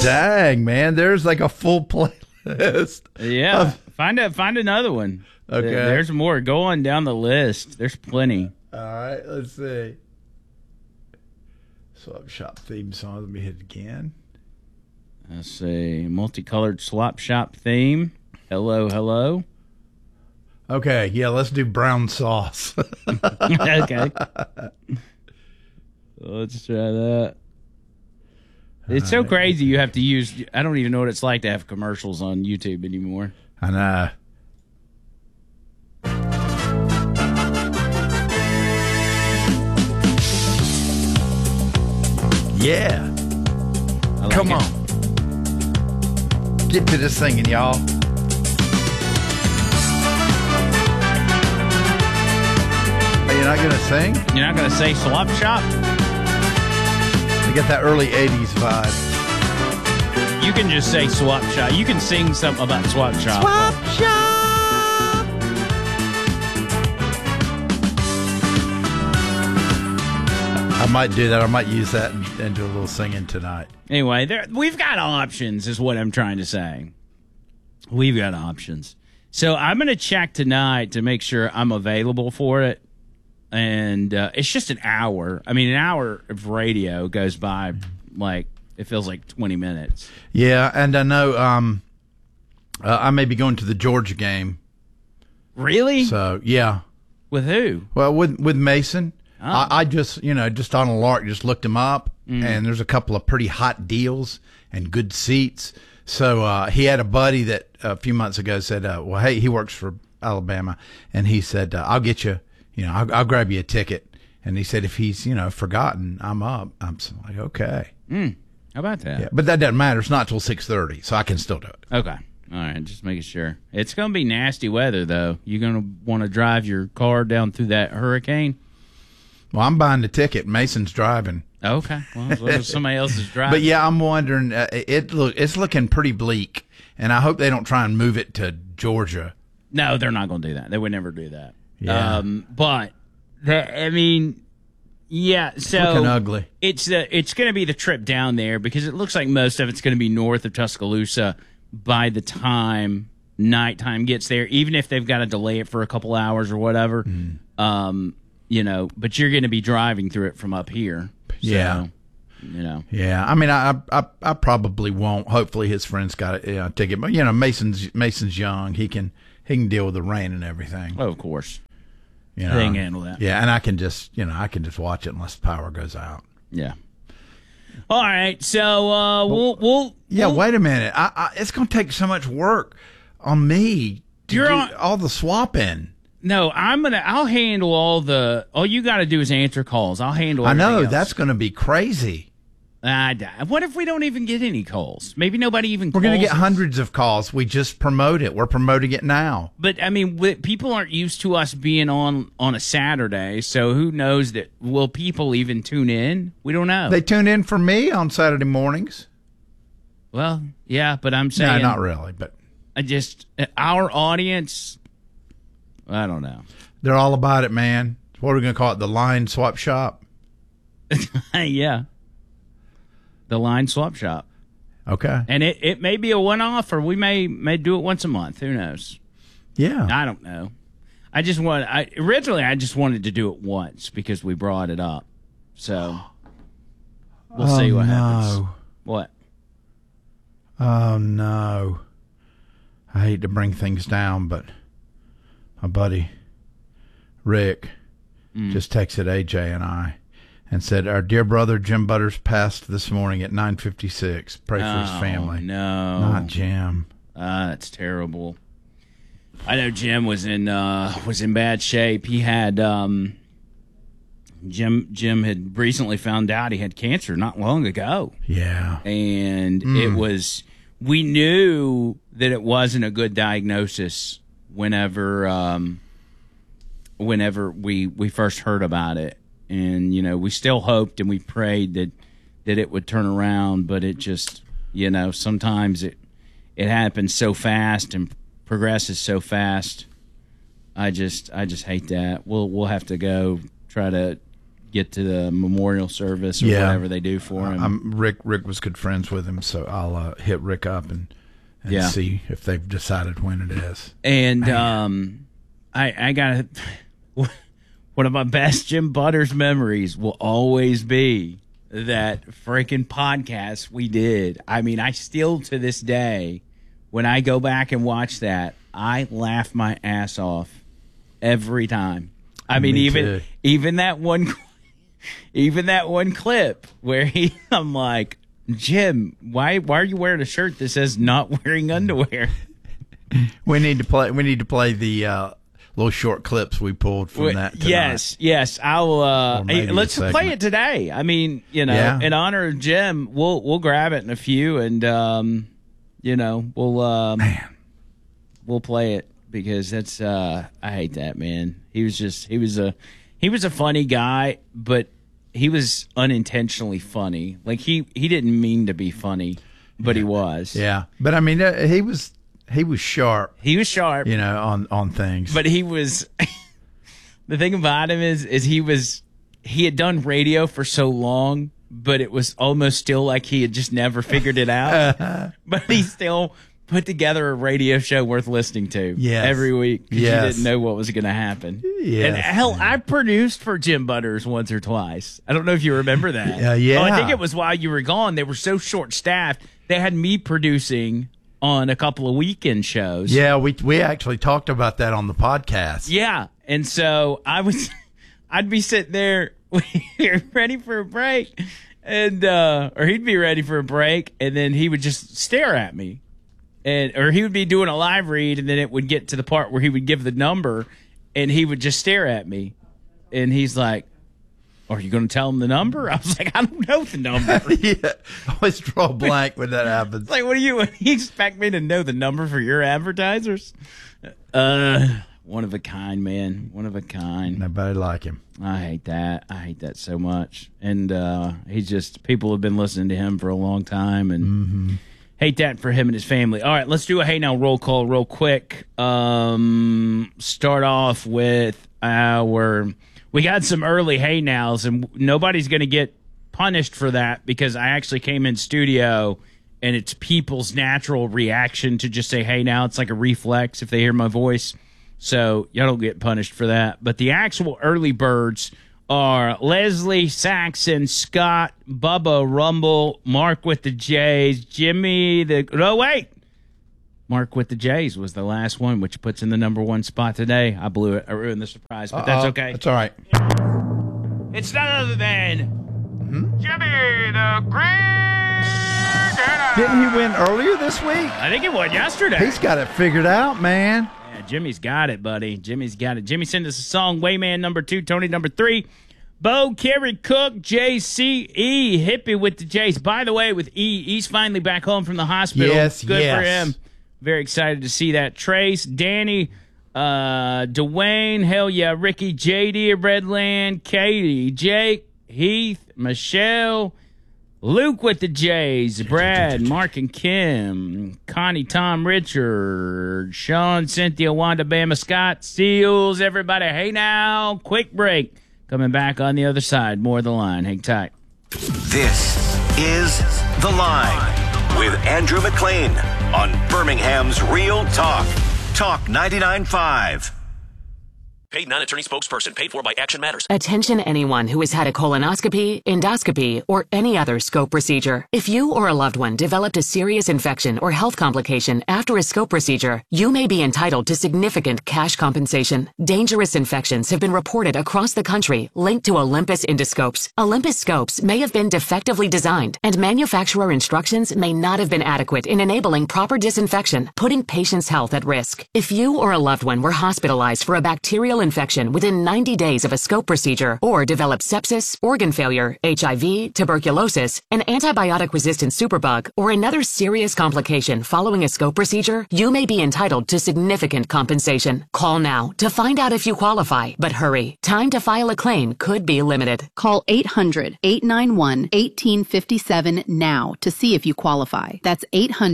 Dang, man. There's like a full playlist. Yeah. Find another one. Okay. There's more. Go on down the list. There's plenty. All right, let's see. Swap Shop theme song. Let me hit it again. Let's see. Multicolored Swap Shop theme. Hello, hello. Okay, yeah, let's do brown sauce. Okay. Let's try that. It's so crazy you have to use... I don't even know what it's like to have commercials on YouTube anymore. I know. Yeah. I like Come it. on. Get to this singing, y'all. Are you not going to sing? You're not going to say Swap Shop? I get that early 80s vibe. You can just say Swap Shop. You can sing something about Swap Shop. Swap Shop! I might do that. I might use that and do a little singing tonight. Anyway, we've got options is what I'm trying to say. We've got options. So I'm going to check tonight to make sure I'm available for it. And it's just an hour. I mean, an hour of radio goes by like it feels like 20 minutes. Yeah, and I know I may be going to the Georgia game. Really? So, yeah. With who? Well, with Mason. Oh. I just, just on a lark, just looked him up, and there's a couple of pretty hot deals and good seats. So he had a buddy that a few months ago said, well, hey, he works for Alabama, and he said, I'll get you, I'll grab you a ticket. And he said, if he's, forgotten, I'm up. I'm like, okay. How about that? Yeah, but that doesn't matter. It's not till 6:30, so I can still do it. Okay. All right, just making sure. It's going to be nasty weather, though. You're going to want to drive your car down through that hurricane? Well, I'm buying the ticket. Mason's driving. Okay. Well, as long as somebody else is driving. But yeah, I'm wondering. It's looking pretty bleak, and I hope they don't try and move it to Georgia. No, they're not going to do that. They would never do that. Yeah. But yeah. So looking ugly. It's going to be the trip down there because it looks like most of it's going to be north of Tuscaloosa by the time nighttime gets there. Even if they've got to delay it for a couple hours or whatever. But you're going to be driving through it from up here. So, Yeah. Yeah. I mean, I probably won't. Hopefully, his friends got a ticket. But Mason's young. He can deal with the rain and everything. Oh, of course. They can handle that. Yeah, and I can just watch it unless the power goes out. Yeah. All right. So we'll. Yeah. Wait a minute. It's going to take so much work on me to do all the swapping. No, I'll handle all you got to do is answer calls. I'll handle I everything know, else. that's going to be crazy. What if we don't even get any calls? Maybe nobody even We're calls. going to get us. hundreds of calls. We just promote it. We're promoting it now. But, I mean, people aren't used to us being on a Saturday, so who knows that? Will people even tune in? We don't know. They tune in for me on Saturday mornings. Well, yeah, but I'm saying... No, not really, but... Our audience... I don't know. They're all about it, man. What are we going to call it? The Line Swap Shop? Yeah. The Line Swap Shop. Okay. And it may be a one-off, or we may do it once a month. Who knows? Yeah. I don't know. Originally, I just wanted to do it once because we brought it up. So we'll see what happens. What? Oh, no. I hate to bring things down, but my buddy Rick just texted AJ and I and said, our dear brother Jim Butters passed this morning at 9:56. Pray for his family. No. Not Jim. That's terrible. I know Jim was in bad shape. He had Jim had recently found out he had cancer not long ago. Yeah. And we knew that it wasn't a good diagnosis whenever we first heard about it. And, we still hoped and we prayed that it would turn around, but it just, sometimes it happens so fast and progresses so fast. I just hate that. We'll have to go try to get to the memorial service or whatever they do for him. Rick was good friends with him, so I'll hit Rick up and see if they've decided when it is. And I got one of my best Jim Butters memories will always be that freaking podcast we did. I mean, I still to this day, when I go back and watch that, I laugh my ass off every time. I mean, even that one clip where I'm like, Jim, why are you wearing a shirt that says "not wearing underwear"? We need to play the little short clips we pulled from that tonight. Yes. Let's play it today. I mean, in honor of Jim, we'll grab it in a few, and we'll play it because that's I hate that, man. He was a funny guy, but he was unintentionally funny. Like he didn't mean to be funny, but he was. Yeah, but I mean, he was sharp. He was sharp, on things. But he was. The thing about him is he had done radio for so long, but it was almost still like he had just never figured it out. But he still put together a radio show worth listening to every week because you didn't know what was going to happen. Yes. And hell, I produced for Jim Butters once or twice. I don't know if you remember that. Yeah. Oh, I think it was while you were gone. They were so short-staffed. They had me producing on a couple of weekend shows. Yeah, we actually talked about that on the podcast. Yeah, and so I'd be sitting there ready for a break, and or he'd be ready for a break, and then he would just stare at me. Or he would be doing a live read, and then it would get to the part where he would give the number, and he would just stare at me. And he's like, "Are you going to tell him the number?" I was like, "I don't know the number." Yeah, I always draw a blank when that happens. Like, what do you expect me to know the number for your advertisers? One of a kind, man. One of a kind. Nobody like him. I hate that. I hate that so much. And people have been listening to him for a long time, and hate that for him and his family. All right, let's do a Hey Now roll call real quick. Start off with we got some early Hey Nows, and nobody's going to get punished for that because I actually came in studio, and it's people's natural reaction to just say Hey Now. It's like a reflex if they hear my voice. So y'all don't get punished for that. But the actual early birds are Leslie, Saxon, Scott, Bubba, Rumble, Mark with the J's, Jimmy Mark with the J's was the last one, which puts in the number one spot today. I blew it. I ruined the surprise, but that's okay. That's all right. It's none other than Jimmy the Great. Didn't he win earlier this week? I think he won yesterday. He's got it figured out, man. Jimmy's got it, buddy. Jimmy's got it. Jimmy sent us a song, Wayman number 2, Tony number 3, Bo, Kerry, Cook, JC, E, Hippie with the J's. By the way, with E, he's finally back home from the hospital. Yes, Good for him. Very excited to see that. Trace, Danny, Dwayne, hell yeah, Ricky, JD of Redland, Katie, Jake, Heath, Michelle, Luke with the J's, Brad, Mark and Kim, Connie, Tom, Richard, Sean, Cynthia, Wanda, Bama, Scott, Seals, everybody. Hey now, quick break. Coming back on the other side. More of The Line. Hang tight. This is The Line with Andrew McLean on Birmingham's Real Talk. Talk 99.5. Paid non-attorney spokesperson paid for by Action Matters. Attention anyone who has had a colonoscopy, endoscopy, or any other scope procedure. If you or a loved one developed a serious infection or health complication after a scope procedure, you may be entitled to significant cash compensation. Dangerous infections have been reported across the country linked to Olympus endoscopes. Olympus scopes may have been defectively designed, and manufacturer instructions may not have been adequate in enabling proper disinfection, putting patients' health at risk. If you or a loved one were hospitalized for a bacterial infection within 90 days of a scope procedure or developed sepsis, organ failure, HIV, tuberculosis, an antibiotic-resistant superbug, or another serious complication following a scope procedure, you may be entitled to significant compensation. Call now to find out if you qualify, but hurry. Time to file a claim could be limited. Call 800-891-1857 now to see if you qualify. That's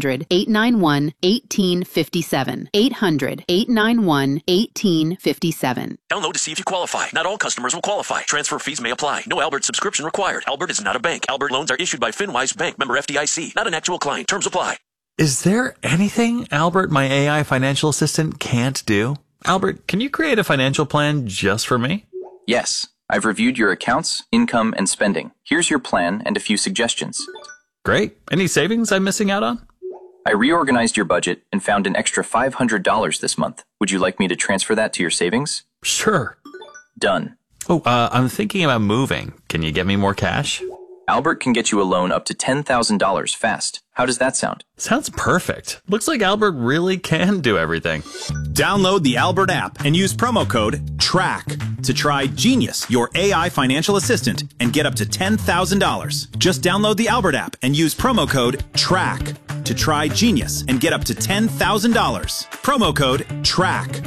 800-891-1857. 800-891-1857. 877. Download to see if you qualify. Not all customers will qualify. Transfer fees may apply. No Albert subscription required. Albert is not a bank. Albert loans are issued by FinWise Bank, member FDIC. Not an actual client. Terms apply. Is there anything Albert, my AI financial assistant, can't do? Albert, can you create a financial plan just for me? Yes. I've reviewed your accounts, income, and spending. Here's your plan and a few suggestions. Great. Any savings I'm missing out on? I reorganized your budget and found an extra $500 this month. Would you like me to transfer that to your savings? Sure. Done. Oh, I'm thinking about moving. Can you get me more cash? Albert can get you a loan up to $10,000 fast. How does that sound? Sounds perfect. Looks like Albert really can do everything. Download the Albert app and use promo code TRACK to try Genius, your AI financial assistant, and get up to $10,000. Just download the Albert app and use promo code TRACK to try Genius and get up to $10,000. Promo code TRACK.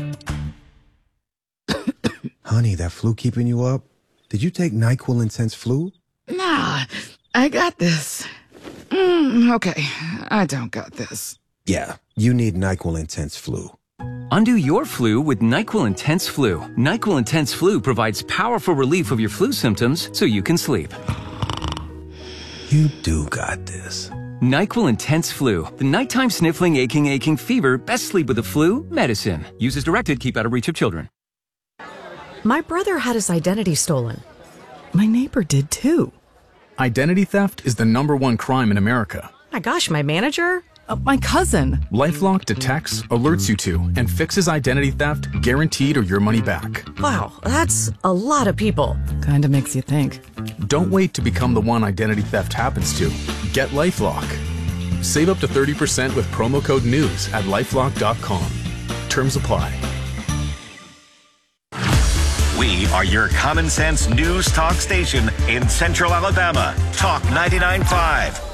Honey, that flu keeping you up? Did you take NyQuil Intense Flu? Nah, I got this. Okay, I don't got this. Yeah, you need NyQuil Intense Flu. Undo your flu with NyQuil Intense Flu. NyQuil Intense Flu provides powerful relief of your flu symptoms so you can sleep. You do got this. NyQuil Intense Flu. The nighttime sniffling, aching fever. Best sleep with the flu medicine. Use as directed. Keep out of reach of children. My brother had his identity stolen. My neighbor did too. Identity theft is the #1 crime in America. My gosh, my manager? My cousin. LifeLock detects, alerts you to, and fixes identity theft, guaranteed or your money back. Wow, that's a lot of people. Kinda makes you think. Don't wait to become the one identity theft happens to. Get LifeLock. Save up to 30% with promo code NEWS at LifeLock.com. Terms apply. We are your common sense news talk station in Central Alabama. Talk 99.5.